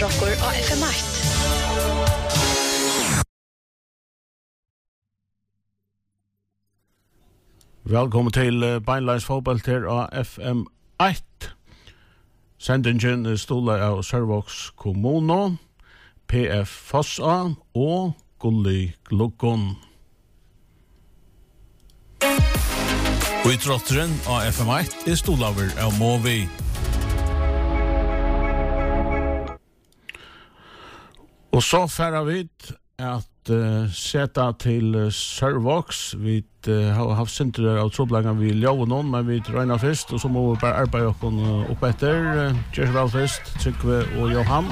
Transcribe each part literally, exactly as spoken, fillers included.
okkur á F M eitt. Velkommen til uh, Beinleins fotball her av F M eitt. Sendingen er stolet av Sørvågs kommune, P F Fossa og Gulli Glukon. Og i trotteren av F M eitt er stolet av Movi. Og så færer vi at uh, seta til uh, Sørvågs. Vi uh, har haft sintere av troblanger vi lover noen, men vi røyner først, og så må vi bare arbeide oss uh, opp etter. Uh, Kjørsvall først, Trygve og Johan.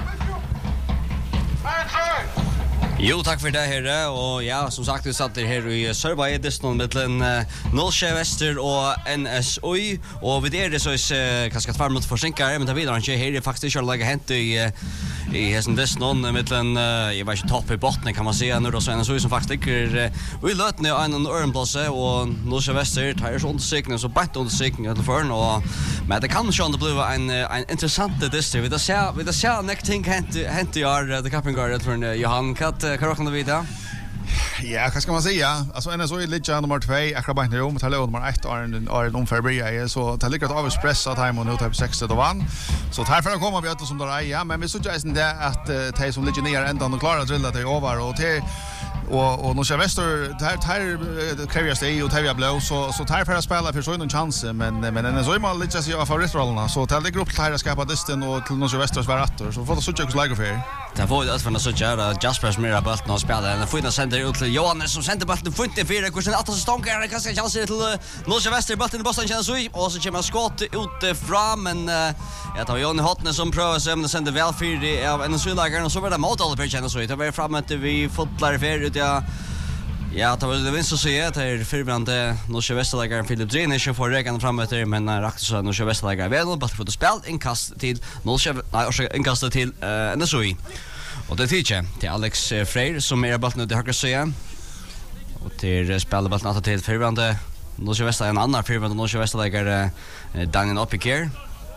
Jo, tack för det här och ja, som sagt vi satt här i Sörva i Disney mellan Nollsjö Väster och N S O I och vid det så är kanske ett varmt försinkare men det vidare inte här är faktiskt inte lägga hänt i i hessen Disney mellan jag vet inte topp i botten kan man säga nu då så N S O I som faktiskt ligger vi löt ner en örnplasse och Nollsjö Väster tar så undersökning så bättre undersökning eller för och men det kan ju ändå bli en en intressant Disney vi det ser vi det ser next thing hänt hänt i år det Kappengard för Johan Katt kan räkna vidare. Ja, vad ska man säga? Alltså N S O I ligger nummer två, akkurat nu om talar nummer ett är en är en omfärbrya så det ligger att avspressa time och nu typ sextio då vann. Så här för att komma vi att som där ja, men vi så just det att de som ligger ner ända och klarar att drilla det över och till och och Nollsjö Väster där där kräver sig och Tavia Blå så så tar för att spela för så en chans men men N S O I mal lite så favoritrollerna så tar det grupp här att skapa disten och till Nollsjö Västers varatter så får det så jag lägga för. Det får det för så jag Jaspers mera bollen och spela den får sender ut till Johannes som sender bollen funte fyra kursen att så stånkar det kanske chanser till Nollsjö Väster bollen i bossen känns så och så kommer skott ut fram men jag tar Johan Hotne som prövar sig men sender väl fyra av N S O I-lagaren och så var det mot alla på känns så det var fram att vi fotlar för ut ja ja det var det vinst så säga det är förbrande Nollsjö Västerlagaren Philip Drenish för regan framåt men rakt så Nollsjö Västerlagaren väl bara för att spela inkast till Nollsjö nej inkast till N S O I. Och det tycker till Alex Freyr som är bollen ut i högra sidan. Och till spelar bollen att till förbrande Nollsjö Väster en annan förbrande Nollsjö Västerlagare Daniel Oppiker.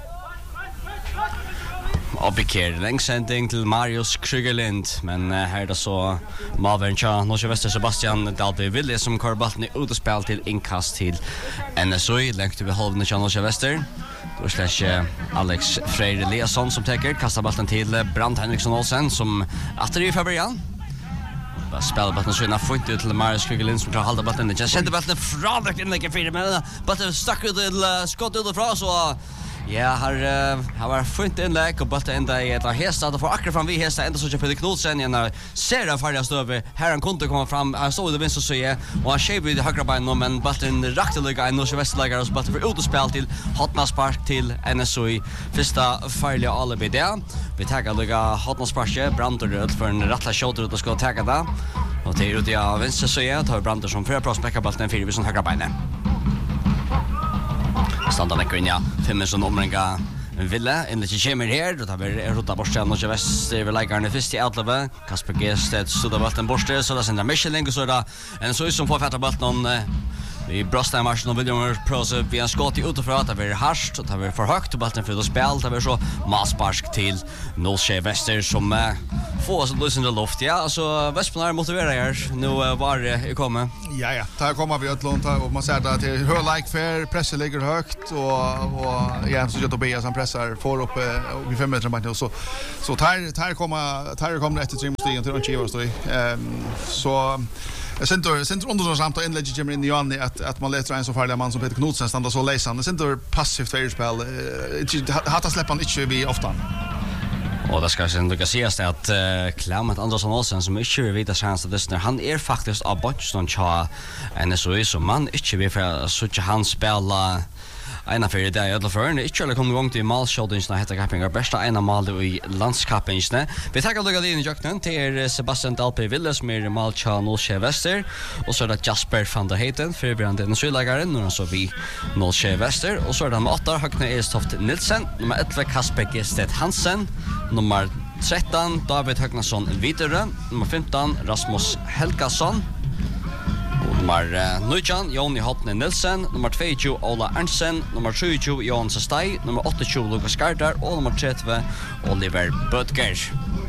Oppiker längsändning till Marius Krygerlind men här då så Marvin Cha Nollsjö Väster Sebastian Dalby Ville som kör bollen ut och spel till inkast till N S O I längt över halvan av Nollsjö Väster. Då slash Alex Freyr Eliasson som täcker kastar bollen till Brant Henriksson Olsen som åter i Fabian. Bara spelar bollen så innan fint ut till Marius Krygerlind som kan hålla bollen. Jag kände bollen framåt in lägger fyra men bollen stack ut till skott utifrån så ja, har har var fint inlägg och bollen ända i ett hästa för akkurat fram vi hästa ända så att Peter Knudsen igen ser det färdiga stöve här han kunde komma fram jag såg det vinst så säga och han skjuter det högra benet men bollen rakte lugga en Nollsjö Västerlagare och så bollen för ut och spel till Hotnarspark till N S O I första farliga alibi där vi taggar lugga Hotnarspark Brandur för en rattla shot ut och ska ta det och det är ut ja vänster så jag tar Brandur som för prospekta bollen för vi som högra benet Standa läcker ja fem som omringa Ville in det kommer här då tar vi rota borsten Nollsjö Väster vi lägger den första i outleve Kasper Gested så där vatten borste så där sända Michelin och så där en så som får fatta bollen i Brostan Marshall och William Prose vi har skott i utifrån att det är harst och det är för högt och bollen för att spela det är så Masparsk till Nollsjö Väster som uh, får oss lösen i luft ja alltså Västman är motiverad nu uh, var det kommer ja ja där kommer vi att låta och man säger att det hör like fair pressen ligger högt och och igen så jag Tobias han pressar för upp uh, vid fem meter bort så så tar tar kommer tar kommer efter tre stigen till Anchiva står ehm så jag syns syns under samt och inlägg kommer in i Johan att att man letar en så farlig man som Peter Knudsen stannar så läsan det syns passivt förspel hata släppan inte vi ofta och det ska sen du kan se att uh, Clement Andersson Olsen som inte vill vita chans att det han är faktiskt av Boston Cha N S O I som man inte vill för så att han spela Ena för det där alla för inte skulle komma igång till målskjutningen när heter Kappingar bästa ena mål i landskapingen. Vi tar lugga in i jakten till Sebastian Dalby Villes med mål till Nollsjö Väster och så är det Jasper van der Heiden för Branden Sydlagaren och så vi Nollsjö Väster och så är det med åtta Högne Estoft Nilsen, nummer elva Kasper Gested Hansen, nummer tretton David Högnason Vidare, nummer femton Rasmus Helgason. Nummer nitton Jonny Hotne Nilsen, nummer tjugo Ola Ernsten, nummer tjugo Johan Sestay, nummer tjugoåtta Lucas Gardar och nummer trettio Oliver Böttger.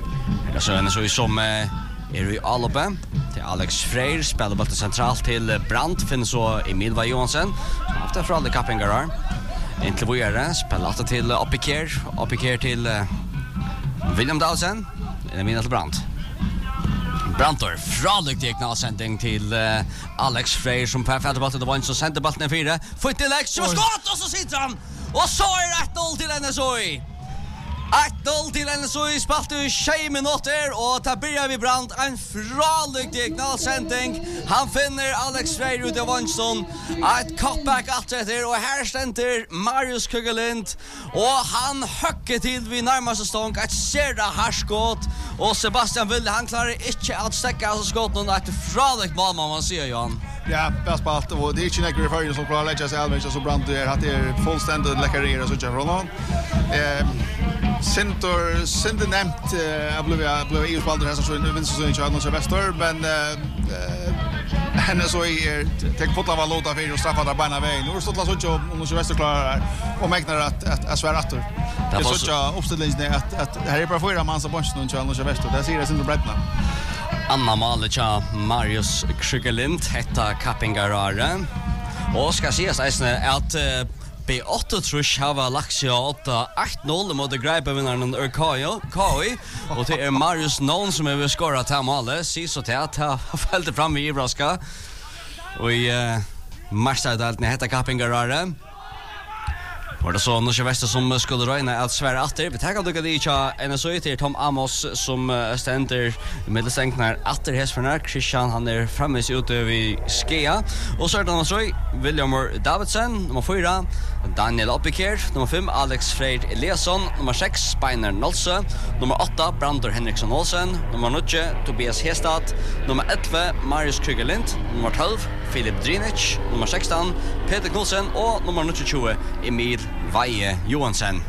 Det så en så som är i Alba till Alex Freyr spelar bollen centralt till Brandt finns så Emil Va Johansen efter för alla kappingar här. Inte våra spelar till Opiker, Opiker till William Dahlsen. Det mina till Brandt. Brantor fraligt teknisk sändning till uh, Alex Freyr som på fjärde bollen det var en så sände bollen fyra. Får inte Alex som skott och så sitter han. Och så är det ett noll till N S O I. ett noll till N S O I spalt i tjugo minuter och tar börjar vi Brandt en fralig teknisk sändning. Han finner Alex Freyr ut av Vansson. Ett cutback allt efter och här ständer Marius Kugelind och han höcker till vid närmaste stång ett serda härskott och Sebastian Wille han klarar inte att stäcka alltså skotten ett fraligt mål man ser Johan. Ja, bäst spalt och det är inte några förare som klarar lägga sig allmänt så Brandt är att det är fullständigt läckarera så jag från honom. Eh Centor Center nämnt jag blev jag blev ju spalt här så nu vinner så inte jag någon väster men eh henne så är tek fotla var låta för och straffa där bana vägen. Nu står det så om någon väster klarar och mäknar att att att svära åter. Det är så jag uppställningen att att här är bara fyra man som bunch någon någon väster. Det ser det sin bredden. Anna Malicha Marius Krugerlind hetta Kappingarare. Och ska ses att B åtta trusch har Laxia åtta ett noll mot Greibevinnaren Urkajo Kai och det är Marius Nån som är skorat här målet så så till att ha fällt fram i Ibraska och i uh, Marstadalten heter Kappingarare. Och det så Norge Väster som skulle röjna att svära åter. Vi tackar dock att det inte N S O I till Tom Amos som ständer i medelstänknar åter hästförnar. Christian han är framme ute vid Skea. Och så är det N S O I William Davidson, nummer fyra. Daniel Opiker, nummer fem Alex Freyr Eliasson, nummer sex Spiner Nolse, nummer åtta Brantor Henriksson Olsen, nummer nio Tobias Hestad, nummer elva Marius Krugerlind, nummer tolv Filip Drinic, nummer sexton Peter Knudsen och nummer tjugo Emil Vaje Johansen.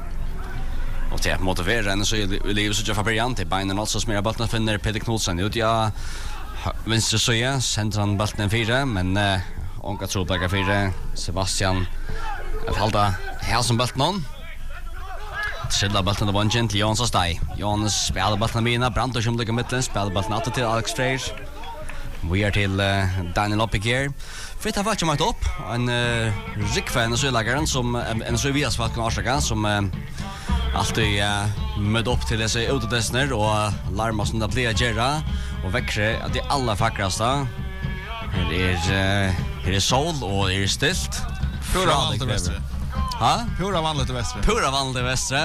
Och till att motivera henne så är det så jag fabriant till Binen alltså som är bollen finner Peter Knudsen ut ja vänster så ja centran bollen fyra men eh onka tror på fyra Sebastian att hålla här som bollen någon. Skilla bollen av Vangen till Jonas Stay. Jonas spelar bollen mina Brandt som ligger mitten spelar bollen åt till Alex Freyr. Vi är till uh, Daniel Opiker. Fitt har varit som ett upp en uh, rikfan så lagaren som en så vias för att kunna årsaka som uh, alltid uh, med upp till dessa utdesner och uh, larma som det blir gera och väckre att det alla fackrasta. Det är uh, det är sol och det är stilt. Pura vanligt till västra. Ha? Pura vanligt till västra. Pura vanligt till västra.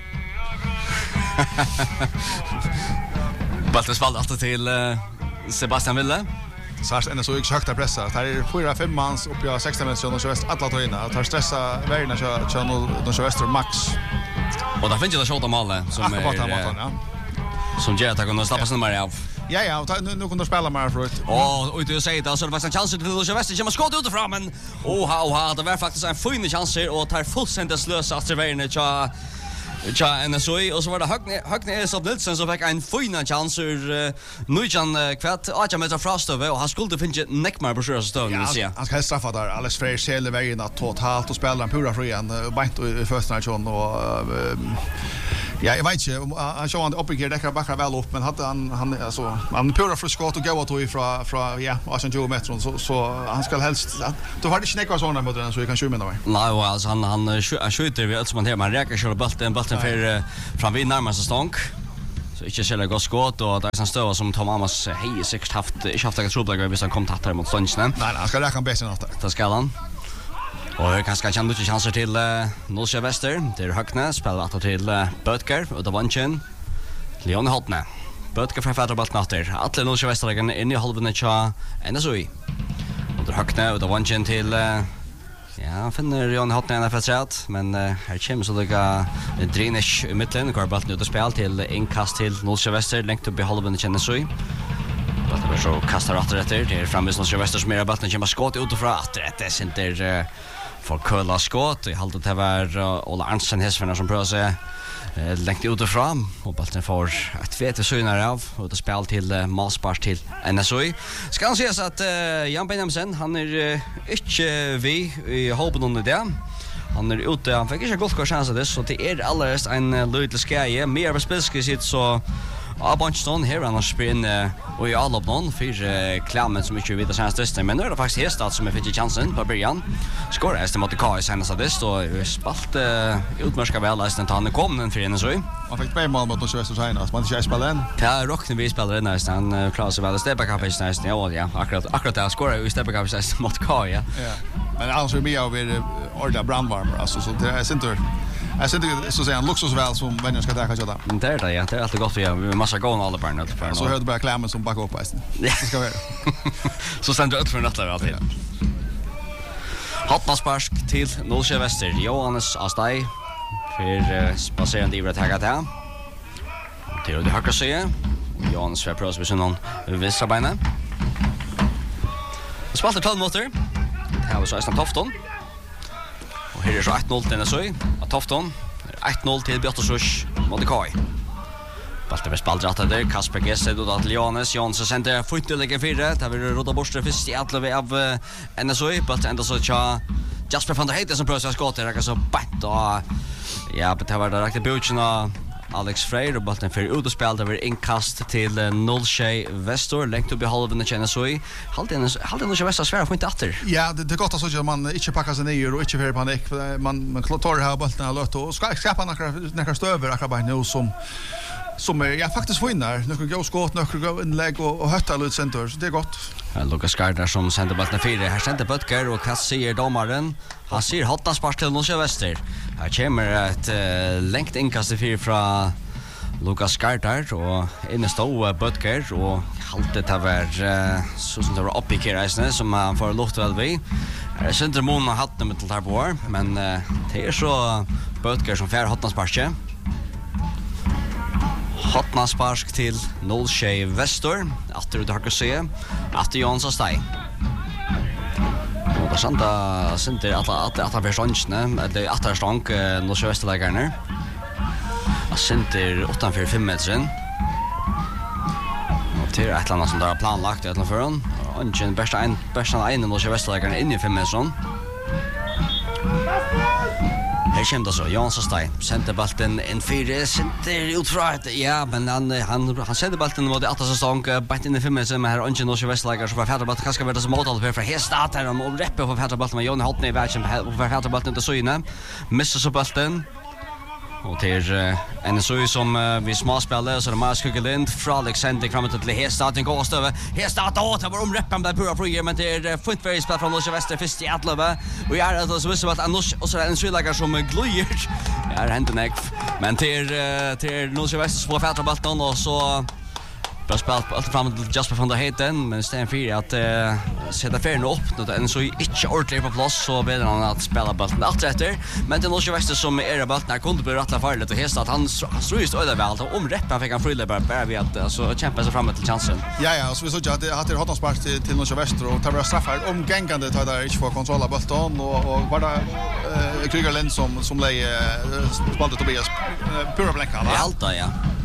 Balten spalt alltid till uh, Sebastian Wille. Sars ända så gick högt att pressa. Här är fyra fem mans upp i sexton meter och väst alla tojna. Att har stressa vägarna så så de så väster max. Och där finns ju det shota målet som är ja. Som ger att kunna stoppa sig mer av. Ja ja, och nu nu kunde spela mer för det. Och och du säger det så det var en chans till Lucia Väster som skott ut ifrån men oha oha det var faktiskt en fin chans och tar fullständigt slösa att servera tja tja N S O I och så var det Högne Högne Elsa Nilsson som fick en fin chans ur Nujan kvätt åtta meter frastöver och han skulle finna neckmar på sjön så nu ser jag. Han ska straffa där Alex Freyr själv vägen att totalt och spela en pura fri en bänt i första nation och ja, jag vet inte, han såg han uppgick det backar väl upp men hade han han alltså han pura för skott och gå att ifrån från ja, tjugo meter så så han ska helst då har det snäcka såna mot den så jag kan tjugo meter. Nej, alltså han han skjuter vi allt som han här man räcker kör bollen bollen för fram vid närmaste stånk. Så inte själva gå skott och där sen stöva som Tom Amos hej säkert haft inte haft några problem hvis han kom tatt här mot stången. Nej, han ska räcka bäst något. Det ska han. Och det kanske kan mycket chanser till uh, Norge Väster. Det är Högne spelar att till uh, Bötker och Vanchen. Leon Hotne. Bötker för Federbalt natter. Alla Norge Västerlagen in i halvan av N S O I. Och det Högne och Vanchen till uh, ja, han finner Leon Hotne en effektivt men uh, här kommer så det Drinic i mitten går bollen ut och spel till inkast till Norge Väster längt upp i halvan av N S O I. Bollen så kastar åter efter. Det är framme Norge Väster som är bollen kommer skott utifrån åter. Det är inte uh, för köla skott. Jag hade det var uh, Ola Arnsen hästförna som prövar sig uh, längt utifrån och bollen får ett vet synar av och det spel till uh, Malspars till N S O I. Ska han säga att uh, Jan Benjamin han är uh, inte vi i hoppen under det. Han är ute, han fick inte gott chans det så det är alldeles en uh, lite skäje mer av spelskisit så av Bonchton här han har spelat och i alla någon för Klammen som inte vet att senast men nu är det faktiskt Hestad som är fick chansen på början. Skårar efter mot K I senast av det och spalt utmärska väl att han kom den för en så. Man fick två mål mot oss så senast. Man inte spelar än. Ja, rockne vi spelar nästan klarar sig väl steppa kapis nästan. Ja, ja, akkurat akkurat där skårar vi steppa kapis mot K I. Ja. Ja. Men annars är vi över orda brandvarmare alltså så det är center. Jag ser inte så säga en luxusväl som vänner ska ta kanske där. Det är det ja, det är alltid gott vi har massa gånger alla på något för. Så hörde bara Klammen som backar upp hästen. Det ska vara. Så sen ut för natten alltid. Hotmasparsk till Nolsjö Väster. Johannes Astai för spacerande i att ta det. Till det högra sidan. Johannes för pros med någon vänstra benen. Spaltar tolv minuter. Här var så nästan Tofton. Och här är så ett noll till Nesøy. Av Tofton. ett noll till Björtersrush mot K I. Baltar med spaldrat där. Kasper Gesse då till Johannes. Johannes sände fotlägger fyra. Där vill råda borster först i alla av Nesøy. Baltar ända så tja Jasper van der Heide som prövar skott där så bänt och ja, det var det riktigt butchen Alex Freyr och bollen för ut och spel där inkast till Nolsjö Väster längt upp i halvan och känner så i halden halden Nolsjö Väster svär får inte åter. Ja, det det gott att man inte packar sig ner och inte för panik man man tar här bollen låt och ska skapa några några stöver akkurat nu som som är ja faktiskt vinner. Några gå skott, några gå inlägg och och hötta ut center. Så det är gott. Ja, Lucas Gardner som sänder bollen fyra. Här sänder Butker och Kass säger domaren. Han ser hottaspark till Nolsjö Väster. Här kommer ett uh, längt inkast fyra från Lucas Gardner och inne står Butker och haltet har varit uh, så som det var uppe i Kirasne som han får luft väl vid. Här sänder Mona hatten med till här på men uh, det är så Butker som fär hottasparket. Hotmaspark till Nolsjö Väster. Efter det har du se. Efter Jans Astai. Och det sända center att att att ha ståndsne eller att ha stånk Nolsjö Västerlägarna. Och center åtta för fem meter. Och till ett land som där planlagt ett land för hon. Och ingen bästa en bästa en Nolsjö Västerlägarna in i fem meter. Här kommer det så, Jans Astai, sände bollen en fyra, center utfra, ja, men han, han, han sände bollen mot det åtta säsong, bänt in i fem meter, men här är inte Nolsjö Västerlägar som var färdig bollen, kanske var det som måltal för här start här och reppe på färdig bollen, men Jon Holtne i vägen på färdig bollen till Søyne, missar så bollen, och till uh, en Søy som uh, vi småspelar, så det är Marius Kugelund, från Alexander fram till Hestad, den går stöver, Hestad, åh, det var omreppen där pura frier, men det är fullt väldigt spel från Nolsjö Väster, först i Atlöve, och jag är att så visste att annars, och så är det en Søylager som glöjer, jag är hänt en ägg, men till, uh, till Nolsjö Väster som får färdig bollen, och så bra spel på allt fram till Jasper van der Heiden, men Sten fyra att uh, sätta färden upp, när den så inte ordentligt på plats så ber han att spela bollen allt efter, men det Nolsjö Väster som är bollen här kunde bli rätt farligt och Hestad han ströst öde väl om reppen fick han fylla bara bara vi att alltså kämpa sig fram till chansen. Ja ja, så vi såg att det hade hot spark till till Nolsjö Väster och tar straffar omgångande tar där inte få kontroll av bollen och och var det uh, Krygerlind som som lägger uh, spalade Tobias uh, pura blänkar va? Allt ja.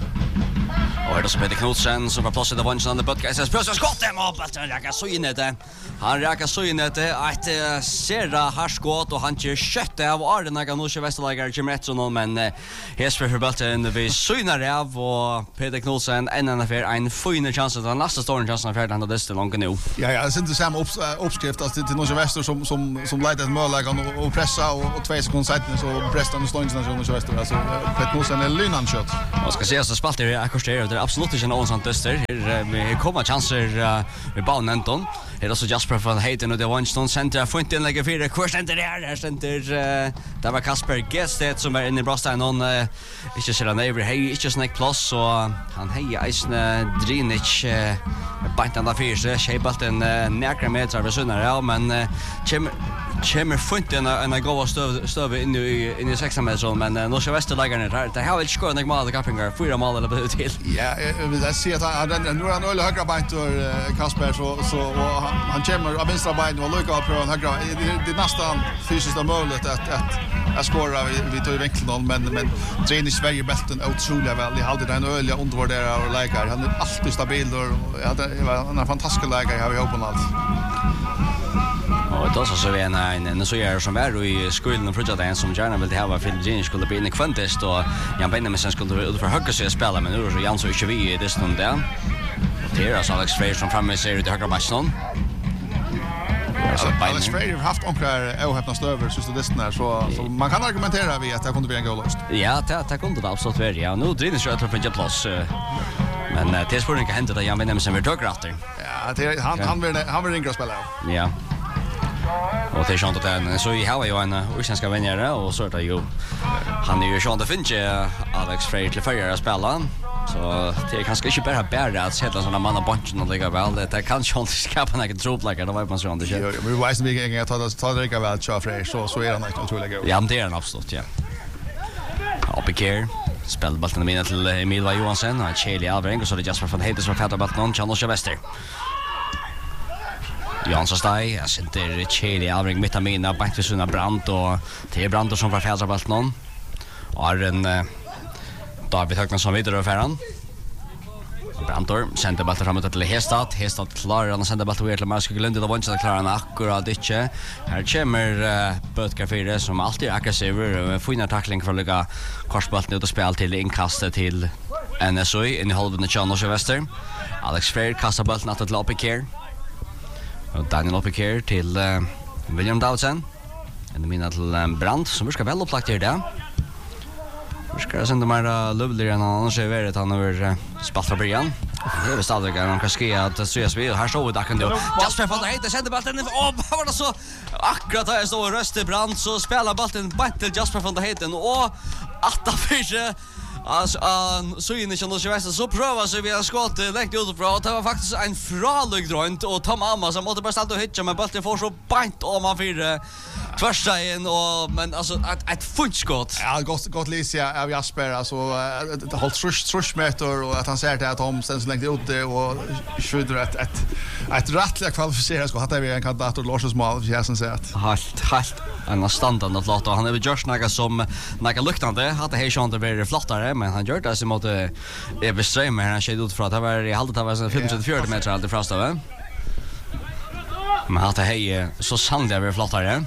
Och är det så Peter Knudsen som var plats i det vann på podcast. Spösa skottet mot bollen. Räka så in det. Han räka så in det. Ett serra harskott och han kör kött av Arden och Nolsjö Västerlägar kommer rätt så någon men Hesper för bollen vi synar av och Peter Knudsen en annan för en fin chans att nästa stora chans att färda det så långt nu. Ja ja, det är inte samma uppskrift alltså till Nolsjö Väster som som som leder ett mållägg och, och pressa och, och två sekunder sen så pressar den stången från Nolsjö Väster alltså Peter Knudsen är lynan kött. Vad ska säga så spaltar det akkurat det är absolut inte någon sån tester. Här vi kommer chanser med banan Anton. Här är så Jasper van Heiden och det var en stund center får inte lägga fyra kurs inte det här center där var Kasper Gestet som är inne i brastan någon inte så där över hej inte snack plus så han hej isne Drinic bäntan där fyra schebalten nära meter över sunnar ja men kommer kommer funt en en gå stöv stöv in i in i sexa meter men Nolsjö Västerlägarna där det har väl skor några mål Kappingar fyra mål eller på till. Ja, jag vill säga att han nu är han öle högra bäntor Kasper så så han han kommer av vänstra bäntor och lyckas på högra det är nästan fysiskt möjligt att att att skora vi vi tar i vinkeln men men tränar i Sverige bälten otroligt väl. Jag hade den öle undervärderar och lägger han är alltid stabil och han är en fantastisk lägare har vi hoppas allt. Och då så så vi en en så är som var i skolan och projekt som gärna vill ha för Virginia skulle bli en kvantest och Jan Benjamin sen skulle ut för högre sig spela men nu är så Jan så inte vi i det stund där. Det är Alex Freire som framme ser till högra backen. Alltså Alex Freire har haft omkring ohäpna stöver så det där så så man kan argumentera vi att det kunde bli en goallöst. Ja, det det kunde det absolut vara. Ja, nu drinner sig att för plus. Men det är spåren kan hända att Jan Benjamin sen vill dra kratter. Ja, det han han vill han vill ringa spela. Ja. Och det är sånt att den så i har ju en utländska vänner och så är det ju han är ju sånt att finna Alex Freire till förra spela. Så det är kanske inte bara bättre att sätta såna manna bunchen och lägga väl det kan ju inte skapa några troplagare då var man så runt det. Ja, men vi vet inte vilken jag tar tar det väl Chafre så så är han inte otroligt god. Ja, men det är han absolut, ja. Oppiker spelade bollen med till Emil Johansson och Charlie Alvering och så det Jasper van Heiden som fattar bollen Charles Wester. Jansson Stai, jag sitter Charlie Alvering mitt av mina bänk vid Sunna Brandt och det är Brandt som får fälsa bollen. Och är en David Högnason vidare över färran. Brantor sände bollen framåt till Hestad. Hestad klarar han sände bollen till Marcus Glund. Det var inte klarar han akkurat inte. Här kommer uh, Bötka fyra som alltid är aggressiv och får en tackling för att lägga korsbollen ut och spela till inkastet till N S O in i halvan av Charles Wester. Alex Freire kastar bollen att till Oppiker. Och Daniel Oppiker till uh, William Dowdson. En mina till um, Brandt som ska väl upplagt här där. Vi ska sända mer lovligare än annars är det att han har spalt från början. Det är stadigt att han kan skriva att C S V och här står vi där kan du. Jasper van der Heiden sänder bollen. Åh, vad var det så? Akkurat här står Röster Brandt så spelar bollen bort till Jasper van der Heiden och åtta fyra. Alltså uh, så inne kan då så prövar så vi har skott längt ut bra. Det var faktiskt en fralig drönt och Tom Amma som måste bara stanna och hitcha men bollen får så bant om man fyra första in och men alltså ett ett fullskott. Ja, gott gott Lisia av Jasper alltså det hållt trusch trusch meter och att han ser det att Tom sen så längt ut och skjuter ett ett ett rättligt kvalificerat skott hade vi en kandidat och Lars Smal jag sen säger att halt halt en standard att låta han är just några som några luktande hade hej chans att vara flottare men han gör det så mot Evert Strömer han skjuter ut för att det var i halvt det var femtiofyra meter allt ifrån då. Men hade hej så sannligen var flottare.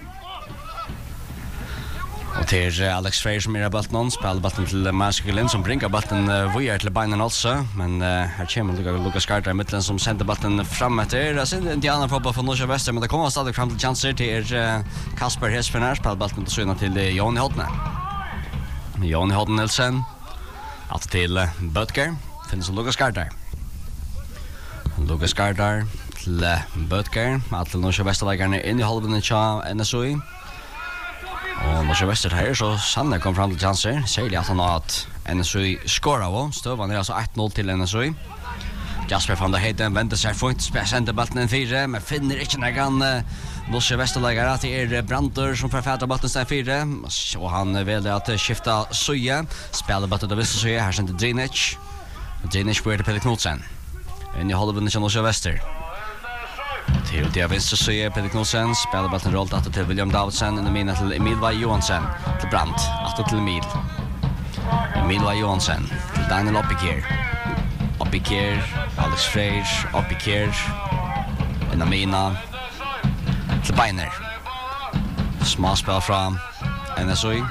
Och till Alex Freire som är bollen spelar bollen till Marcus Glund som bringar bollen via till Binen också men uh, här kommer Lucas Carter i mitten som sänder bollen framåt där. Det är Indiana på från Norge Väster men det kommer stadigt fram till chanser till uh, Kasper Hespener spelar bollen till syna till uh, Johnny Hodne. Johnny Hodne Nielsen att till uh, Butker finns Lucas Carter. Lucas Carter till uh, Butker att till Norge Västerläggarna in i halvan av N S O I. Och Norge Väster här så Sanne kom fram till chanser. Säger det att han har att N S O I skorar och stövan är alltså ett noll till N S O I. Jasper van der Heiden vänder sig fort, sände bollen en fyra, men finner inte någon uh, Norge Västerläggare att det är Brantor som får färdra bollen sen fyra. Och han väljer att skifta Soja. Spelar bollen av vänster Soja, här sände Drinic. Drinic börjar till Pelle Knudsen. In i halvan av Norge Väster. Till det vänster så är Peter Knudsen spelar bollen rollt att till William Dowdson och mina till Emil Johansson till Brandt att till Emil Emil Johansson till Daniel Oppiker Oppiker Alex Freire Oppiker en mina till Biner småspel från N S O I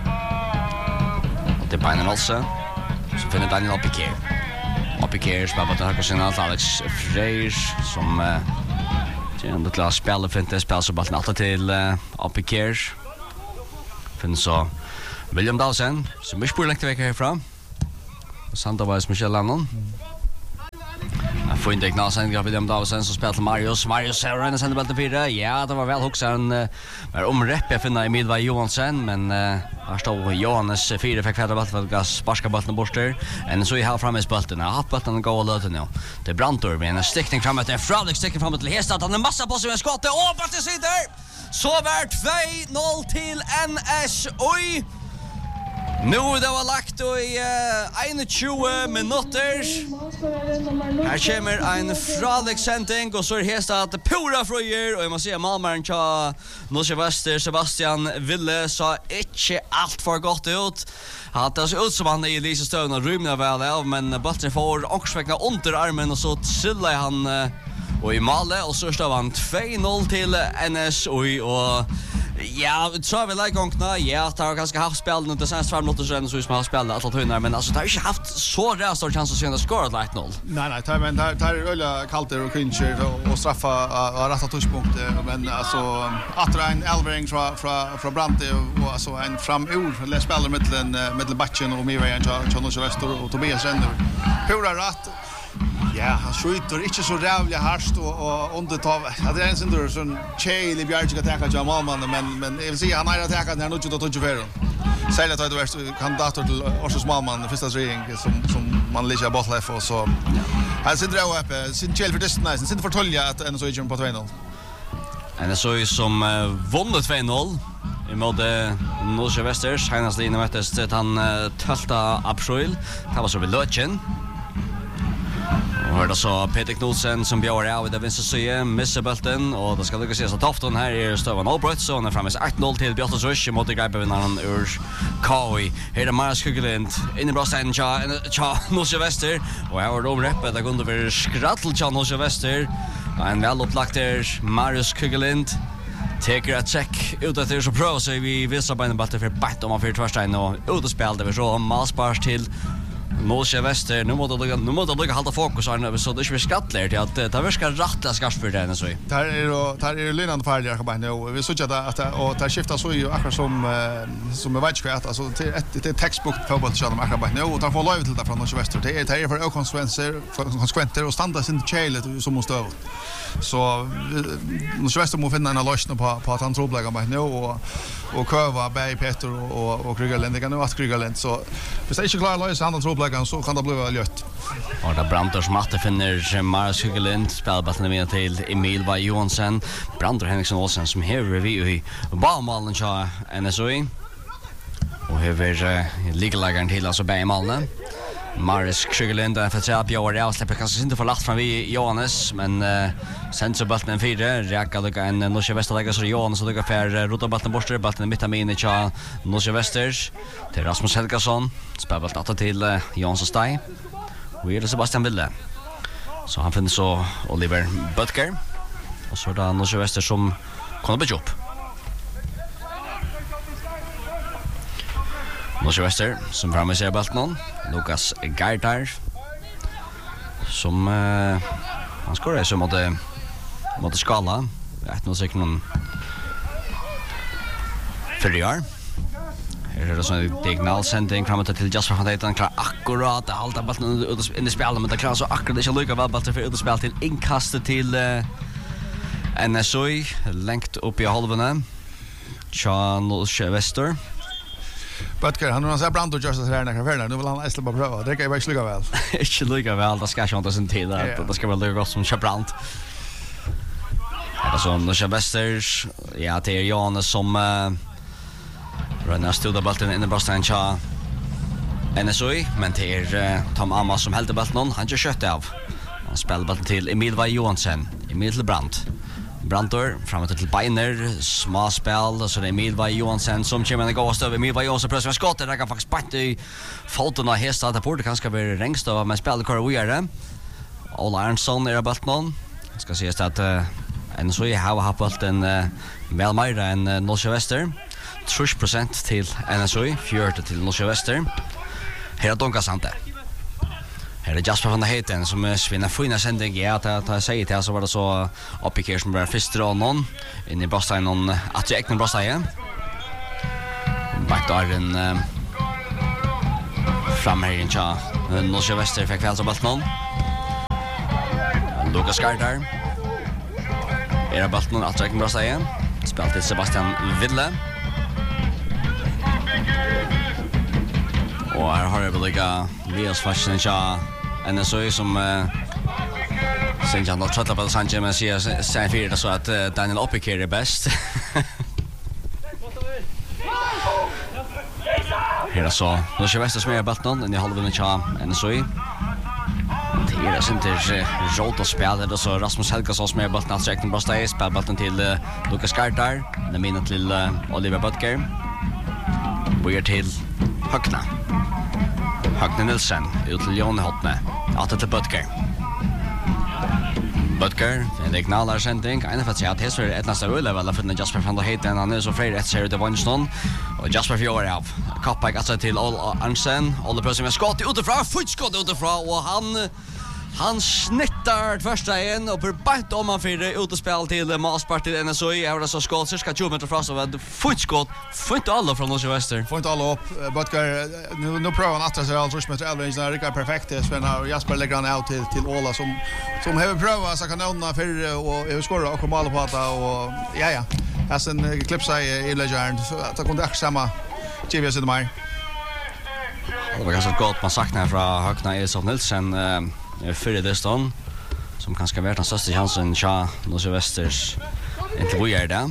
och till Biner också så finner Daniel Oppiker Oppiker spelar bollen till Alex Freire som uh, det är ändå klart spel för inte spel så bara natta till uh, Oppiker. Finns så William Dawson som är spårlängt vecka härifrån. Och Santa var Michel Lannon. Jag får inte igna sen William Dawson som spelar till Marius. Marius har en sänder bollen fyra. Ja, det var väl också en uh, var omräpp jag finner Emil Johansson men uh, här står Johannes fyra fick färdra bollen för att gas sparska bollen bort där. En så i halv framme i bollen. Jag har haft bollen gå och löta nu. Det är Brantor med en stickning framåt. Det är Fralik stickning framåt till Hestad. Han har en massa på sig med skottet. Åh, bara till sidan! Så vart två noll till N S O I. Nu det var lagt i uh, tjugoen minuter. Här kommer en Fralik sändning och så är Hestad pura fröjer och jag måste säga Malmaren tja Norge Väster Sebastian Ville sa inte allt för gott ut. Han det ser ut som han är i Lisa Stone och rymna väl av men bollen får också vägna under armen och så trillar han uh, och i Male och så står han två noll till N S oj och ja, så har vi läggångna. Ja, det har ganska haft spel nu det senaste fem minuter sedan så som har spelat alla tunnar men alltså det har inte haft så rätt stor chans att kunna skora ett noll. Nej nej, tar men tar tar ölla kalter och clincher och straffa och rätta touchpunkt men alltså att en Elvering från från från Brante och alltså en framur eller spelar mellan mellan Batchen och Mireille och Jonas Wester och Tobias Renner. Pura rätt. Ja, han skjuter inte så rävliga harst och, och undertav. Det är en synder som Chail i Bjarge ska täcka John Malman, men, men jag vill säga han har attackat när han inte tar tjugo. Särskilt att det var kandidater till Orsas Malman, första regering som, som man ligger bottleff och så. Han sitter där uppe, sin Chail för distan, han sitter för tolja att N S O på två noll. N S O som uh, vunnit två noll i mode Norge Westers. Hennes linje möttes till han uh, tölta april. Det var så vid Lötjen. Och det så Peter Knudsen som bjöd av i det vinstra sidan, missar bulten och det ska lyckas ses att Tofton här är stövan Albrott så han är framme ett noll till Björtas Rush mot greipvinnaren ur K I. Här är Marius Kugelind in i brassen tja, tja Norge Wester och här var det omräppet det kunde vara skrattel tja Norge Wester. En väl upplagt där Marius Kugelind teker ett check ut att det är så bra så vi visar bara en batter för bättre om man för tvärstein och utspel det vi så malspars till Norge Wester, nu måste det nu måste det hålla fokus här så det är ju skattlärt att det verkar rätta skarpt det så. Där är där är Lynand färdiga kan bara nu. Vi såg att att och där skiftar så ju akkurat som som jag vet inte alltså till ett till textbook fotboll så de akkurat nu och tar få lov till det från Norge Wester. Det är det är för konsekvenser konsekvenser och standard sin chalet som måste över. Så Norge Wester måste finna en lösning på på att han tror lägga mig nu och och köva Berg Peter och och Krygerland det kan nu att Krygerland så hvis det inte klarar lösa andra tror så kan det bli ljött. Och där Branders matte finner Marius Hugelind spelar bollen med till Emil Va Johansson, Brander Henriksson Olsen som här vi i Baumalen så N S O. Och här är ligalagaren till alltså Baumalen. Marius Hugelind där för att jag var släpper kanske inte för lagt från vi Johannes men uh, sen så bollen en fyra räcker det en Norge Västerlägga så Johannes så det går för rota bollen bort där bollen mitt i cha Norge Västers till Rasmus Helgason spelar bollen åt till uh, Johansson Stay och är det Sebastian Ville så han finner så Oliver Butker och så där Norge Väster som kommer på jobb Norge Wester som framme ser bollen Lukas Gardar som uh, han skorar så mot mot skala. Jag vet inte säkert någon förrjar. Här är det så en diagonal sändning framåt till Jasper van Deiten klar akkurat allt bollen ut in i spelet men det klarar så akkurat det ska lycka väl bollen för ut i spel till inkastet till uh, N S O längt upp i halvan. Charles Wester Butker, han har sagt Brando just här när kvar nu vill han äsla bara prova. Det kan ju verkligen väl. Inte lika väl, det ska jag inte sen tid där. Det ska väl lika gott som Chabrand. Det är så Norge Westers. Ja, det är Johannes som uh, rönnar stora bollen in i brassen cha N S O, men det är uh, Tom Amma som helt bollen. Han kör kött av. Han spelar bollen till Emil Va Johansson. Emil till Brandt. Brantor framåt till Beiner småspel så det är Emil Va Johansson som kommer att gå över Emil Va Johansson pressar skott där kan faktiskt bättre i foten av hästar där på det kanske blir längst av men spelar kvar vidare. Ola Arnsson är på bollen. Ska se att uh, en så är har haft en uh, väl mer än uh, Norge Wester. tre procent till N S O, fjärde till Norge Wester. Här är Donka Sante. Här är Jasper van der Heiten som svinner fina sändning. Ja, att jag säger till så var det så uppikers som bara första någon in i Brastein någon att jag eknen Brastein. Back där en uh, fram här in cha Norge Wester fick väl så bollen någon. Lukas Gardar. Är bollen att jag eknen Brastein. Spelar till Sebastian Ville. Och här har jag väl lika Leos fashion cha N S O som uh, sen jag har trött på Sanchez men ser sen för det så att uh, Daniel Opiker är bäst. Här är så Norge Wester som är bollen i halvan cha N S O. Det är det inte Jota spelar det så Rasmus Helgason som är bollen att säkert bara ställa spelar bollen till uh, Lukas Gardar, den minnet till uh, Oliver Butker. Börjar till Högna. Högna Nilsen ut till Jon Hotne. Att till Butker. Butker, en det knallar sending. En för att säga att det är ett nästa rulle väl för den Jasper van der Heiden han är så fri rätt ser ut det vannston. Och Jasper fjör av. Kappa alltså till All Arnsen. Alla plötsligt med skott utifrån, fotskott utifrån och han Han snittar första igen och förbätt om han för utspel till Maspark till N S O I. Är det så skott så ska tjugo meter fast av ett fotskott. Får inte alla från oss i väster. Får inte alla upp. Butker nu nu provar han att sig alltså med elva inch där är perfekt. Sven och Jasper lägger han out till till Ola som som har provat så kan nonna för och jag skorar och kommer på att och ja ja. Här sen klipsa i Legend så att det kunde också samma G V S i mig. Det var ganska gott man saknar från Högna Elson Nilsen för det stan som kanske vara den största chansen cha Norge Västers inte vad gör det.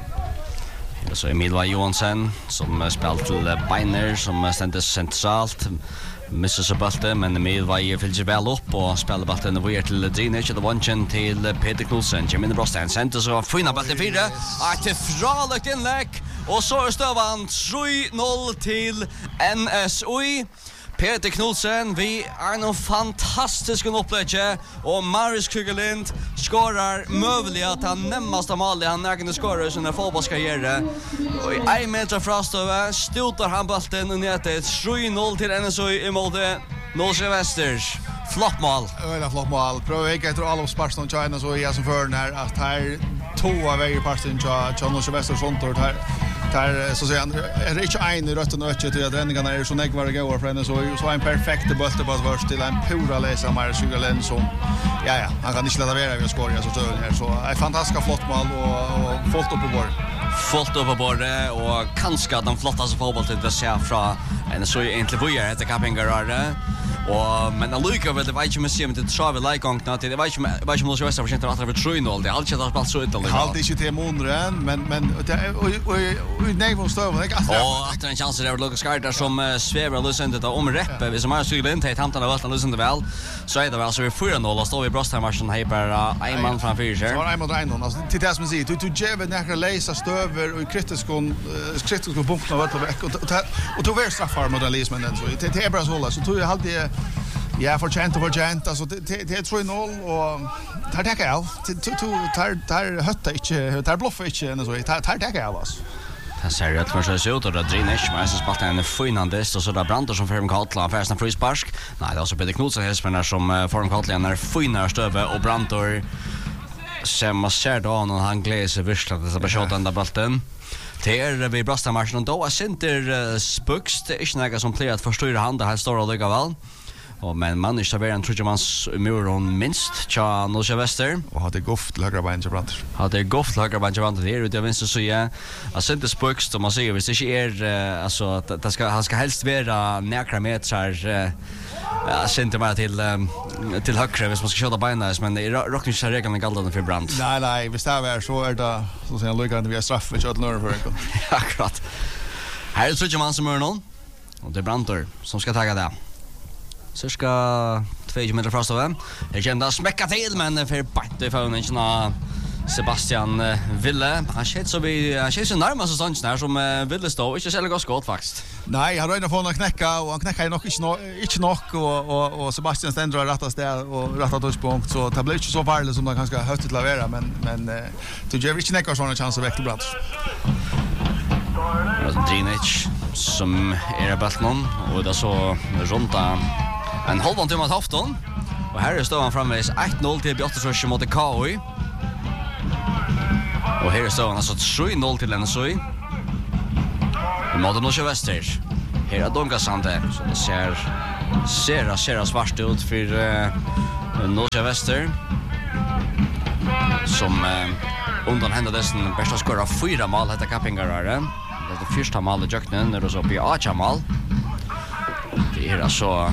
Och så Emil Johansson som spelar till Beiner som ständer centralt missar så bollen men Emil var ju fyller väl upp och spelar bollen över till Dinic till Wanchen till Peter Knudsen. Jimmy Brostan center så fina bollen fyra att fralagt inlägg och så är stövan tre noll till N S O I. Peter Knudsen, vi är en fantastisk upplägge och Marius Krügerlind skorar möjligt att han nämmaste mål han nägande skorar i sin fotbollskarriär. Och i en meter frastöve stotar han bollen och ner till tre noll till N S O I i målet Norge Västers. Flott mål. Öla flott mål. Pröva jag efter alla sparsen och China så är som för när att här två av vägar passen till Norge Västers kontor här. Där så säger han är det inte en i rötten och öchet till att räddningarna är så näggvara gåar för henne så så en perfekt boll på först till en pura läsa Marius Krügerlind som ja ja han kan inte lägga vara vi skorar så tör här så ett fantastiskt flott mål och och fullt upp på bord. Fullt upp på bord och kanske den flottaste fotbollen det ser från en så egentligen vad gör det Kappingarare och men Luca vill det vet ju museum det tror vi like on not det vet ju vet ju måste vara försökt att över tre noll det har alltid varit så inte allt inte till månaden men men och och nej vad står det alltså och att en chans där Lucas Carter som svävar lösende om reppe vi som har skulle inte ta hamna vart lösende väl så är det alltså vi fyra noll står vi Brostheim här bara en man framför sig så en mot en alltså till det som säger du du ger väl några läsa stöver och kritiskon kritiskon punkter vart på veck och och tog väl straffar mot Alismen den så det är bara så så tog jag alltid ja för chant och chant alltså det det är tre noll och tar täcka jag tar tar hötta inte tar bluff inte så tar tar täcka jag alltså. Det ser ut för sig ut och det Dinic men så spelar en finandest och så där Brantor som för Katla färsna frispark. Nej, det är också Peter Knudsen här som för Katla när finare stöve och Brantor som ser då när han gläser virkligt det bara skjuta den bollen. Det är vi Brostheim och då är center Spux det är inte något som plerar att förstöra hand här står och ligger väl. Och men man är så en trojans muron minst tja Norge Väster och hade goft högra ben till Brantor. Hade goft högra ben till Brantor det är det vänster så ja. Jag sätter spux då man ser hvis det inte är alltså att det ska han ska helst vara nära meter jag synte bara till till högre hvis man ska köra benen men det rockar inte regeln galden för Brand. Nej nej, visst är det så är det så sen lyckas vi straff för att löra för det. Akkurat. Här är trojans som är någon och det är Brantor som ska ta det. Så ska två meter fast av. Det kända smäcka till men för bättre för inte Sebastian Ville. Han känns så vi han känns närmast så där som Ville stå inte så gott skott faktiskt. Nej, han rör på att knäcka och han knäcker nog inte inte nog och och och Sebastian ständer rättast där och rättar touchpunkt så det blir inte så farligt som det kanske har höft till lavera men men det gör inte knäcka såna chanser väck till Brandt. Dinic som är Baltnon och det så runta en halv timme att hafton och här står han framvis ett noll till Björtesrösch mot K I. Och här står han alltså tre noll till N S O I. Mot Norge Väster. Här är Donka Sande så det ser ser ser svart ut för uh, Norge Väster som uh, undan hända dessen bästa skora fyra mål heter Kappingarare. Det är det första målet i Jöknen när det så blir åtta mål. Det är alltså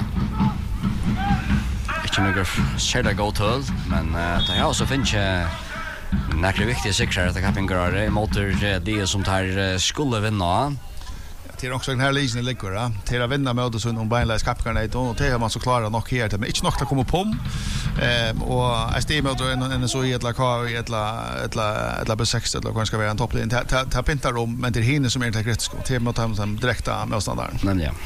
inte några särskilt gott höll, men uh, det har också finns uh, några viktiga säkrar att Kappingarare mot det som tar uh, skulle vinna. Det är också den här ligen ligger då. Till att vinna mot oss om Beinleis Kappingarare och det har man så klarar nog här men inte nog att komma på. Ehm och jag stämmer då en en så i ett lag har ett lag ett lag ett lag B sex eller kanske ska vara en topplinje ta pintar om men det är hinner som är inte rätt skott till mot dem direkta motståndaren. Men ja.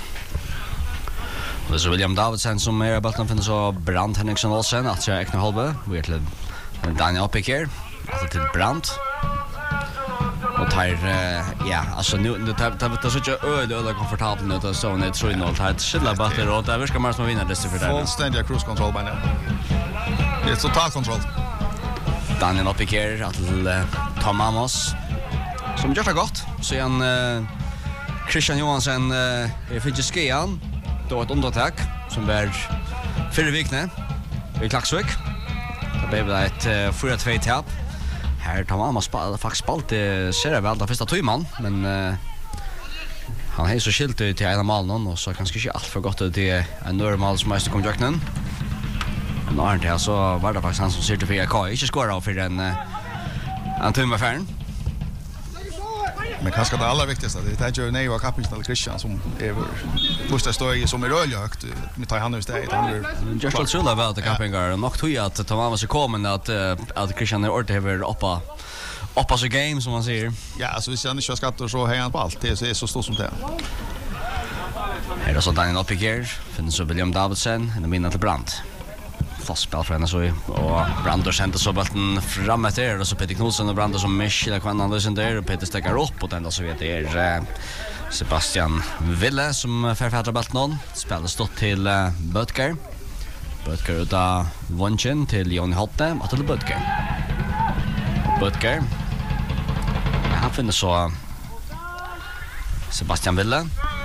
Och så William Davidsen som är bollen finns så Brand Henriksson Olsen att jag ekna halva vi är till Daniel Picker, alltså till Brandt. Och tar ja, alltså nu det tar det så jag öl öl komfortabelt nu då så när tre noll tar ett skilla batter och där ska man som vinna det för det. Fullständig cruise control by now. Det är total kontroll. Daniel Picker att Tom Amos som gör det gott. Så en uh, Christian Johansson uh, är för Skian då ett undertack som bär fyra veckor i Klaxvik. Det blev ett uh, fyra två tapp. Här Tom Amos spal, faktiskt spalt ser det väl den första timman men uh, han är så skilt till en mål någon och så kanske inte allt för gott ut till en normal som måste komma jakten. Men Arne här så var det faktiskt han som sitter för K inte skåra av för den uh, en timme affären. Men kanske det allra viktigaste det är ju Neo Kapitän Christian som är måste stå i som är röljakt med tar han just det han är just så tror jag väl att Kapingar och nog tror jag att Tom Amos kommer att att Christian är ordet över uppa uppa så game som man säger. Ja, alltså hvis han inte skattar så har han på allt det är så stort som det. Här är så Daniel Picker, finns så William Davidson och minna till Brandt. Fast spel för henne så och Brandt sände så bollen fram efter och så Peter Knudsen och Brandt som mesh där kan han lösa där och Peter stäcker upp och den så vet det är Sebastian Ville som författar bollen någon spelar stått till uh, Böttger. Böttger uta Vonchen till Jon Hotte och till Böttger. Böttger. Han finner så Sebastian Ville.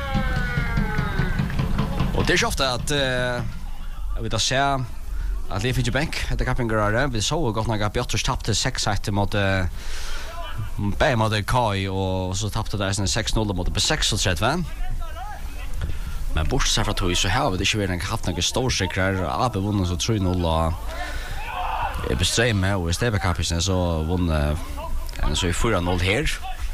Och det är så ofta att uh, jag vet att säga att Leif Bänk heter Kapingar vi så gott några Björters tappade sex ett mot eh Bay mot Kai och så tappade där sen sex noll mot på sex och trettio. Men bort så för att så här det är ju en haft några storsäkrar AB vunnit så tre noll och är bestämt med och Steve Kapisen så vann en så i fyra noll här.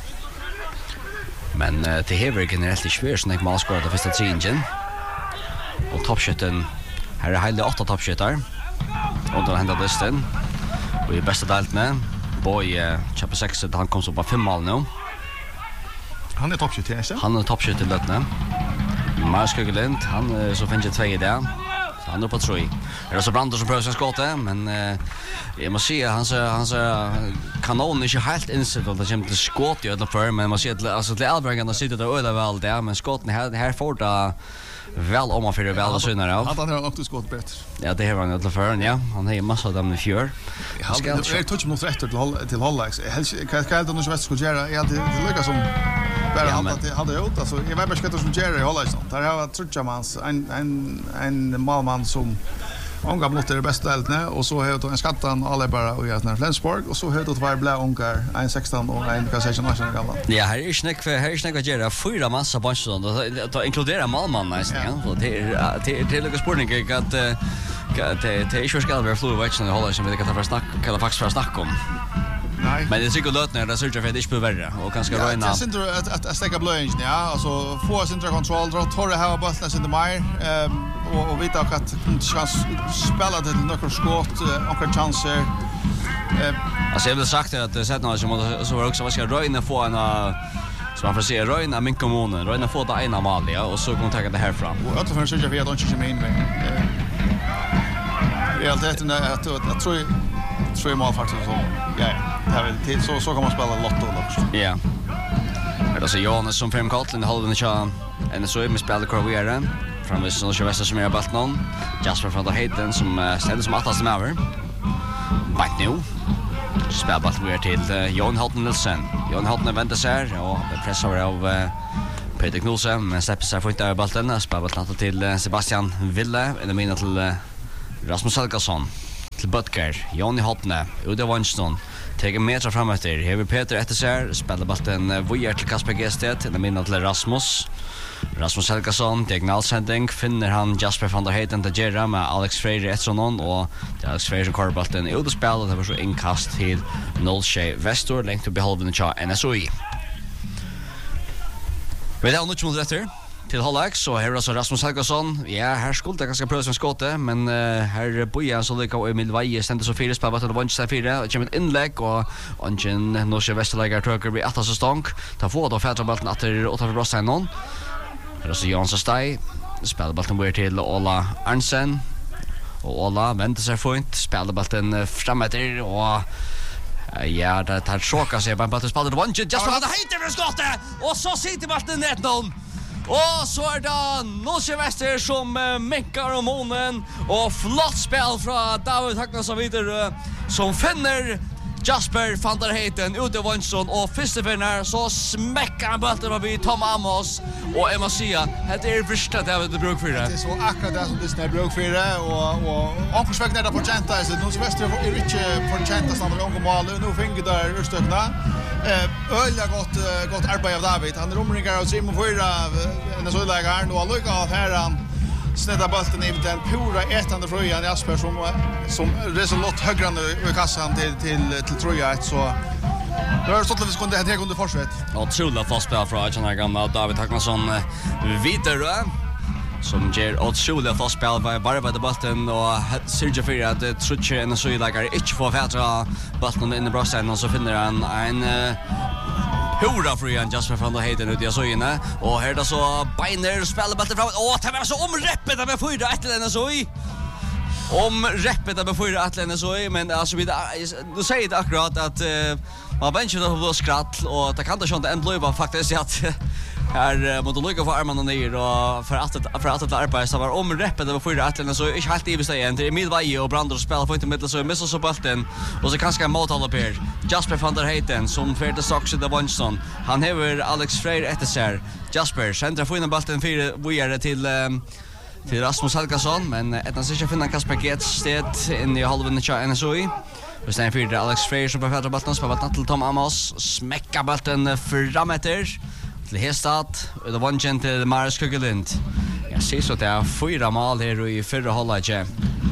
Men det häver generellt svårt så när man ska det första tingen. Och toppskytten här är hela åtta toppskyttar. Och då händer listan. Och i bästa delen Boy uh, Chapter sex han kom så på fem mål nu. Han är toppskytt här, Han är toppskytt i lötna. Mars Kugelint, han uh, så finns det två i det. Så han är på tre. Det är så Brandt som prövar sin skott men uh, jag måste säga hans hans kanon är inte helt inställd att det kommer till skott i alla fall men man ser att alltså till Albergen sitter där öde väl där men skotten här här får det väl om man för det väl så när då. Han har också skott bättre. Ja, det har han alla för ja. Han har ju massa av dem i fjör. Jag ska touch mot rätt till håll till hållax. Kan kan inte nog väst skulle göra. Jag det lyckas som bara han att hade gjort alltså jag vet bara ska som göra i hållax. Där har Trutchamans en en en malman som Onga blottar det bästa delen och så har en skattan alla bara och jag när Flensburg och så har det var blå ongar en sexton och en kan säga national gamla. Ja, här är snack för här är snack att göra fyra massa bunch och då inkluderar Malman nästan så det är det det är lite spårning att att det är ju ska vara flu watch när håller som vi kan ta för snack kan faktiskt för snack om. Nej. Men det är säkert löt när det surrar för det är inte värre och kanske röna. Ja, det är inte att att stäcka blöjningen ja, alltså få sin kontroll då tar det här bollen sen det mer ehm och och vita att chans spela till några skott och chanser. Eh alltså jag vill sagt att det sätt någon som så var också vad ska röna få en så man får se röna min kommun röna få det ena mål ja och så kommer ta det här fram. Och åter för så jag vet inte som in med. Realiteten är att jag tror tror mål faktiskt så. Ja, det väl till så så kan man spela lotto också. Ja. Det är så Jonas som fem Katlin håller den chans. En så är med spelar Corvera från Västra och Västra som är bort någon. Jasper från där heter som ställer som attast med över. Back nu. Spelar bollen till Jon Holten Nilsson. Jon Holten väntar sig och pressar av Peter Knudsen men släpper sig för inte över bollen. Spelar bollen till Sebastian Ville eller mina till Rasmus Helgason. Till Böttger, Jonny Hotne, Ude Vanston, teger metra fram efter, hever Peter efter sig, spelar bollen vågar till Kasper Gestet, eller minna till Rasmus. Rasmus Helgason, diagonalsändning, finner han Jasper van der Heiden till Gerra med Alex Freire efter honom, och det är Alex Freire som kör bollen i Ude spel, och det var så inkast till noll tjej Vestor, längt upp i halven till N S O I. Vi har något mot rätter. Till Hallax så här är så Rasmus Helgason. Ja, här skulle det ganska pröva som skotte, men uh, här bojar så lika och Emil Veje ständer så fyra spel till bunch fyra. Det kommer ett inlägg och ungen Norge Västerlägger trycker blir åtta så stank. Ta få då färdra bollen åter åter för Brossen någon. Här är så Jans Stay. Spelar bollen bort till Ola Arnsen. Och Ola väntar sig fint, spelar bollen framåt och ja, det tar choka sig på en spelar det one just för det heter det skottet och så sitter bollen ner någon. Och så är det Norsjö Väster som uh, meckar om månen och flott spel från David Hagnason vidare som finner Jasper van der Heiten ute av Vansson och första finner så smäcker han bollen vid Tom Amos och Emma Sia. Det är första David Bruk för det. Det är så akkurat det som det är Bruk för det och och omförsväg när det på Genta så Norsjö Väster är inte på Genta stannar långa mål nu finger där urstökna. Eh öliga gott gott arbete av David. Han romringar och Simon Fyra en så lägger och lucka av här han snedda bollen i den pura etande fröjan Jasper som som resolut högre nu i kassan till till till Troja så då har stått vi skulle det här under försvet. Otroligt fast spel från Arjan gamla David Hagnason vidare som ger otroligt fast spel var bara på bollen och Sergio Fyra att Trutcher en så lägger inte få fätra bollen in i brösten och så finner han en Hurra för Jan Jasper van der Heiten ut jag så inne och här då så Beiner spelar bollen fram. Åh, det var så omreppet av fyra Atlen så i. Om reppet av fyra Atlen så i men alltså vi då säger det akkurat att uh, man benchar då på skratt och det kan inte sånt ändå bara faktiskt att här mot Luka för armarna ner och för att för att det arbete så var om reppet av fyra Atlen så är helt i bestägen till midväg och Brander spelar på inte mitt så missar så bollen och så kanske en mål upp här Jasper van der Heiten som färde sax det Vansson han har Alex Freyr efter sig Jasper centrar får in bollen för vidare till um, till Rasmus Helgason men ettan sig finna Kasper Getsted in i halvan i N S O I. Och sen för Alex Freyr som behöver bollen spelar bollen till Tom Amos smäcka bollen framåt till Hestad och det var en till Marius Kugelund. Jag ser så att det är fyra mål här i förra halvlek.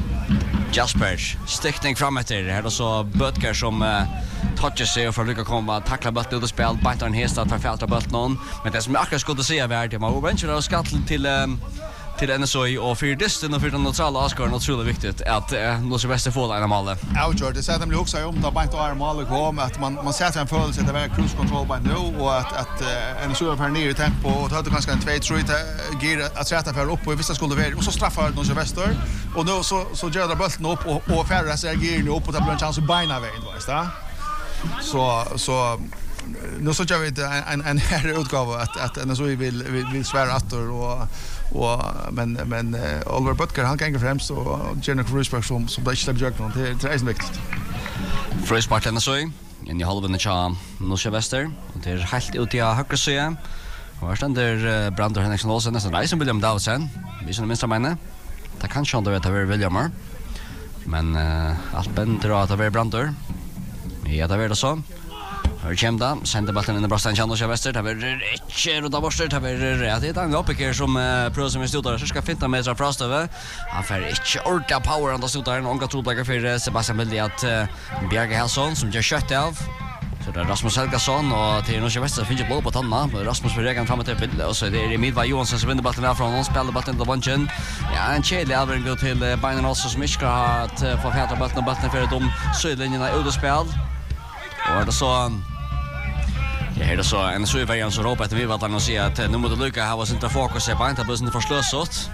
Jasper stickning framåt här och så Böttger som uh, touchar sig och försöker komma tackla bollen ut och spela Bayern Hestad för fälta bollen men det som jag akkurat skulle säga var det man benchar och skattel till um, till N S O I och för disten och för den neutrala Asgården otroligt viktigt att uh, Norsjö Väster får en mål. Outjord, det säger nämligen också om att Bayern och mål kom att man man sätter en följelse det var cruise control by nu och att att uh, N S O I har ner i tempo och hade kanske en två tre ger att sätta för upp och vissa skulle vara och så straffar Norsjö Väster och nu så så gör det bollen upp och och färra sig ger nu upp och det blir en chans att bina vägen va så så så nu så gör vi en en här utgåva att att N S O I vill vill, vill svära åter och och men men uh, Oliver Böttger han kan gå främst och Jenny Frysberg som som det inte blir någon till till viktigt. Frysberg N S O I in i halvan i Cham Norsjö Väster och det är helt ut i högra sidan. Och sen där Brander Henriksson Olsen nästan Reisen William Dawson. Vi som minst mena. Det kan ju ändå vara William men uh, allt bättre att det är Brander. Ja, det är det så. Hör kemda, sender bollen in i bröstan Chandler Norsjö Väster. Det blir inte runt av borster, det blir rätt. Det är en uppiker som uh, prövar som är stod där. Så ska finna med sig frast över. Han får inte orka power under stod där. Någon troliga för Sebastian Bildi att uh, Bjarke Helsson som gör kött av. Så det är Rasmus Helgason och till Norsjö Väster finns ju blå på tanna. Rasmus för regeln framåt till Bildi. Och så är det är Midva Johansson som vinner bollen där från. Han spelar bollen till Vanchen. Ja, en kedlig Alvin går till uh, Beinen också som inte ska ha att uh, få fäta bollen och bollen för de sydlinjerna ut och spel. Och det så ja, här är så en så variant så ropar att vi vad han säger att nu måste Luka ha sin fokus på inte bussen för slösat.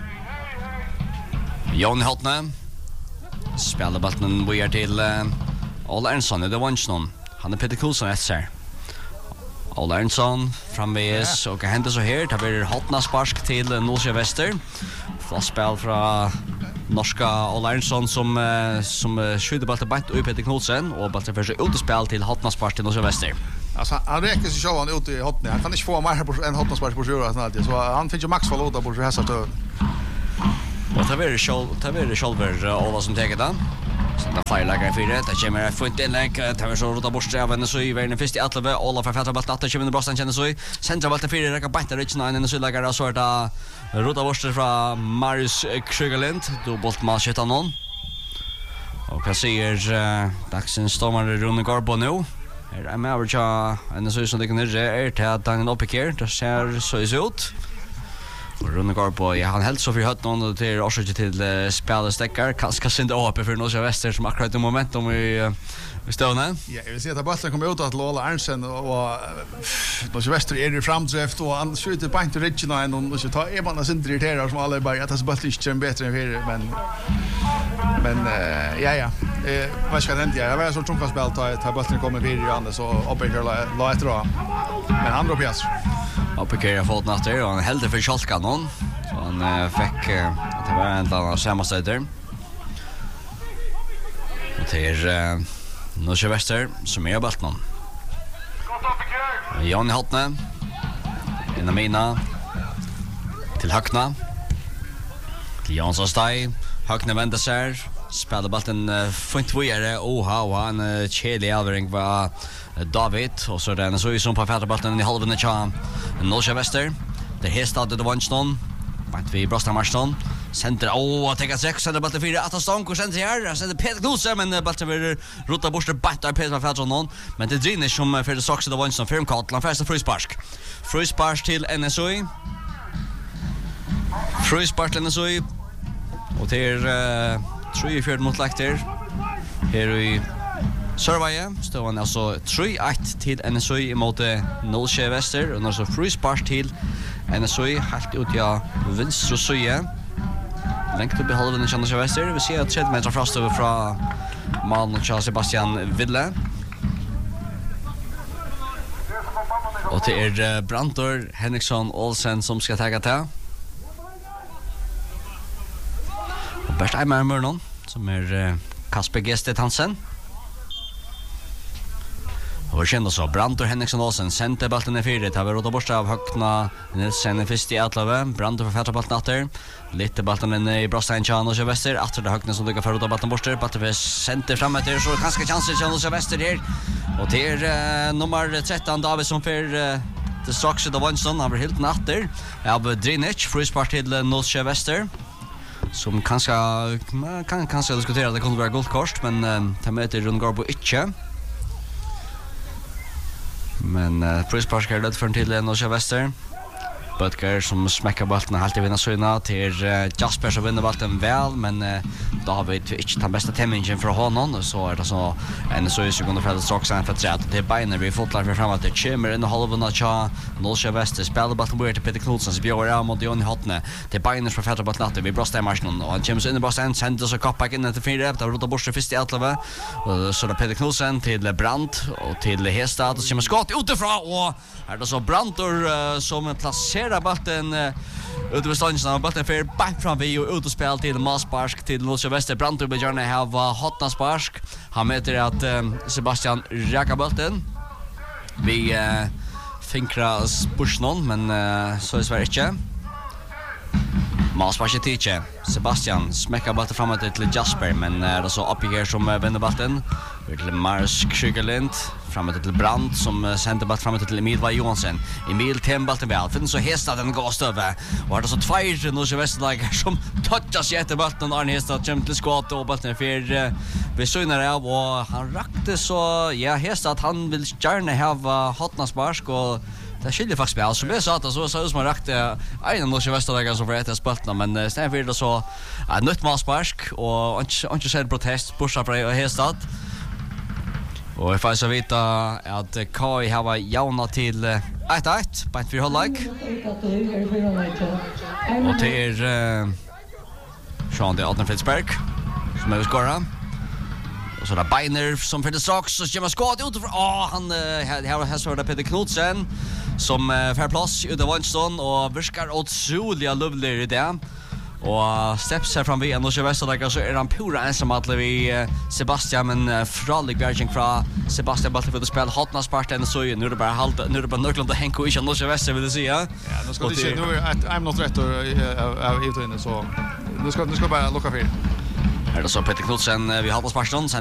Jon Hotne spelar bollen vidare till Ola Ernson i det Vansson. Han är Peter Coulson efter. Ola Ernson framvis och händer så här. Det blir Hotna spark till Norsjö Väster. Fast spel från norska Ola Ernson som som skjuter bollen bort upp Peter Knudsen och bollen försöker ut och spel till Hotna spark till Norsjö Väster. Alltså han räcker sig så han ut i Hotne. Han kan inte få mer på en Hotna spark på sjura snart så han finns ju max för låta på så här så då. Och det blir show, det blir shoulder Ola som tar det. Så det flyger lägger för det. Det kommer få inte länk. Det har så rota bort av en så i världen först i alla Ola för fälla bollen att kommer bröstan känner så i. Centra bollen för räcka bättre rich nine så lägger så där rota bort från Marius Krügerlind. Då bolt man skjuta någon. Och kan se uh, dagsens stormare Rune Garbo nu. Här är med över en så som det kan är till att han uppe här. Det ser så ut. Och Rune Garbo, ja, han helt så för hött någon till orsök till uh, spelstäckar. Kanske synd uppe för Norsjö Väster som akkurat i momentum i i stående. Ja, jag vill se att bollen kommer ut att Lola Arnsen och Norsjö Väster är i framdrift och han skjuter på inte riktigt någon och så tar Evan och synd irriterar som alla bara att det bollen inte är bättre än för men men uh, ja ja. Eh vad ska det hända? Jag var så trunka spel ta ta bollen kommer vidare igen så Oppekar la ett dra. Men han drar pjäs. Oppekar har fått natter och han helde för Schalke någon. Så han uh, fick uh, att det var en annan samma städer. Och det är uh, Norge Wester som är bollen. Jan Hotne. Inna mina till Hökna. Till Jansson Staj. Hökna vänder sig. Spelar bollen uh, fint vidare. Oha, och han uh, kedlig avring var uh, David. Och så den så ju som på fäderbollen i halven i Tja. Norge Wester. Det här stadiet av Vanston. Bant vi Brostar Marston. Center, åh, oh, tänka sex, sender bollen fyra, att stånk och center här. Sender Peter Knudsen, men bollen vill rota bort och bant av Peter Fädersson. Men det drinner som för det saxet av Vanston. Firm Katlan, första frispark. Frispark till N S O I. Frispark till N S O I. Och det är uh, tre fjärde mot Lakter. Här i Sörvaje står han alltså tre ett till N S O I mot Norge Wester. Och så frispark till N S O I helt ut ja vänster sida. Längt upp i halven i Norge Wester. Vi ser att tredje meter fast över från Malmö och Sebastian Ville. Och det är Brantor Henriksson Olsen som ska ta det. Och bäst är med någon som är Kasper Gestet Hansen. Och vi känner så Brantor Henriksson Olsen sände bollen i fyra. Det har varit bort av Hökna Nilsen i första i Atlöve. Brantor för bollen natter. Lite bollen in i Brostein Chan och Wester. Att det Hökna som dyker för att bollen bort. Bollen för center fram efter så kanske chanser till Wester här. Och det är uh, nummer tretton David som för uh, det strax av Vanston. Han var helt natter. Av Drinic frispark till uh, Norge Wester. Som kanske kan kanske diskutera det kunde vara guldkort men uh, det möter Rundgarbo inte. Men uh, frispark är det för till uh, Norge Wester. Böttger som smäcker bollen helt i vinna syna till uh, Jasper som vinner bollen väl men uh, David inte den bästa tämmingen för honom så är det så en så är sekunder för att strax sen för att det är Beiner vi fotlar för framåt det kommer in i halvan av Cha Norge Wester spelar bollen bort till Peter Knudsen så bjöd jag mot Johnny Hotne till Beiner för färdar bollen natten vi brostar marschen och han kommer in i Boston sänds så kappa in till fyra där rotar bort först i Atlöve och så där Peter Knudsen till Brandt och till Hestad och kommer skott utifrån och är det så Brantor uh, som placerar bollen uh, ute vid stangen av bollen för back fram vi och ut och spel till Masparsk till Norge Wester Brantor vill gärna ha Hotna Sparsk. Han möter att uh, Sebastian räcker bollen. Vi uh, finkra spursnon men uh, så är det inte. Masparsk tiche. Sebastian smäcker bollen framåt till Jasper men är uh, det så uppe här som uh, vänder bollen. Till Mars Krigerlind framåt till Brandt som uh, sänder bollen framåt till Emil Johansson. Emil tembalten väl. För så Hestad den går stöve. Och det så två Norge Westerlager som touchas jätte bollen Arne Hestad kommer till skott och bollen för uh, vi synar av och han rakte så ja Hestad han vill gärna ha Hotna Sparsk och det skiljer faktiskt spel som jag sa att så så som man rakte en Norge Westerlager som för ett speltna men uh, sen för det så uh, nytt Masparsk och inte inte så protest pusha för Hestad. Och jag får så vita att K I har jauna till ett ett på fyra halvlek. Och det är uh, Sean de Adnan Fitzberg som är skora. Och så där Beiner som för det strax så kommer skott ut för åh han har har så där Peter Knudsen som uh, för plats ute av Vanston och viskar otroligt lovlig i det. Och steps här fram vid Norge Westerlager så är han pura ensam att vi Sebastian men uh, fralig bjärging från Sebastian Butler för att spela Hotna Spartan så nu är det bara halvt nu är det bara Nörklund och Henko i Norge Wester vill säga. Ja, nu ska det se nu är I'm not rätt av ut inne så nu ska nu ska bara locka för. Här då så Peter Knudsen vi har på Spartan